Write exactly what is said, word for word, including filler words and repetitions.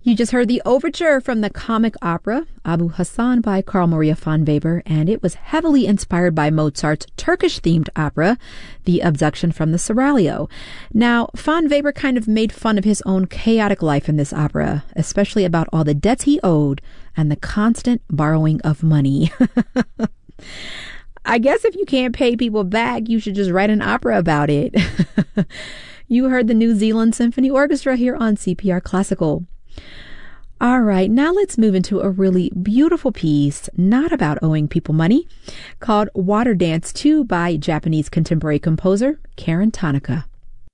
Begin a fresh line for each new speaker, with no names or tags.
You just heard the overture from the comic opera Abu Hassan by Carl Maria von Weber, and it was heavily inspired by Mozart's Turkish-themed opera, The Abduction from the Seraglio. Now, von Weber kind of made fun of his own chaotic life in this opera, especially about all the debts he owed and the constant borrowing of money. I guess if you can't pay people back, you should just write an opera about it. You heard the New Zealand Symphony Orchestra here on C P R Classical. All right, now let's move into a really beautiful piece, not about owing people money, called Water Dance two by Japanese contemporary composer Karen Tanaka.